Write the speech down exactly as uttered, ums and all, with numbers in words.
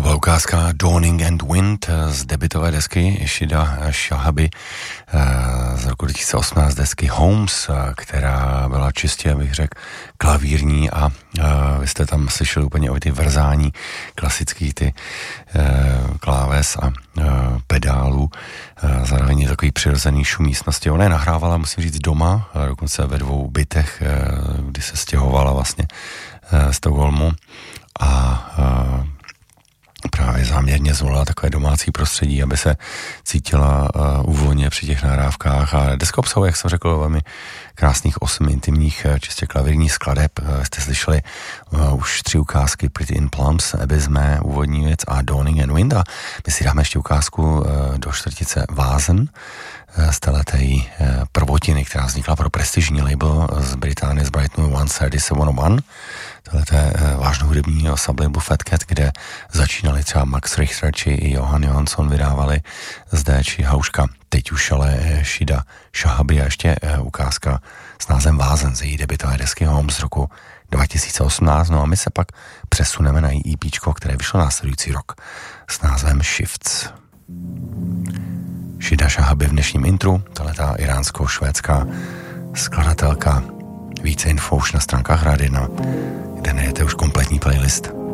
byla ukázka Dawning and Wind z debutové desky Shida Shahaby z roku dva tisíce osmnáct, desky Homes, která byla čistě, abych řekl, klavírní a vy jste tam slyšeli úplně o ty vrzání klasických ty kláves a pedálů, zároveň je takový přirozený šum místnosti. Ona je nahrávala, musím říct, doma, dokonce ve dvou bytech, kdy se stěhovala vlastně z Stockholmu a právě záměrně zvolila takové domácí prostředí, aby se cítila uh, uvolně při těch nahrávkách. A deska obsahuje, jak jsem řekl, velmi krásných osm intimních, čistě klavírních skladeb. Uh, jste slyšeli uh, už tři ukázky, Pretty in Plums, Abyss, mé úvodní věc a Dawning and Wind. A my si dáme ještě ukázku uh, do čtvrtice Vázen uh, z téhleté uh, prvotiny, která vznikla pro prestižní label z Británie, z Brightonu sto třicet sedm nula jedna. Tohle je vážnou hudební sublabel Fat Cat, kde začínali třeba Max Richter či i Johan Johansson, vydávali zde či Hauška. Teď už ale Shida Shahaby a ještě ukázka s názvem Vázen z její debutové desky Home z roku dva tisíce osmnáct. No a my se pak přesuneme na její EPčko, které vyšlo následující rok s názvem Shifts. Shida Shahaby v dnešním intru, tato iránsko-švédská skladatelka. Více info už na stránkách Rádia jedna, kde najdete už kompletní playlist.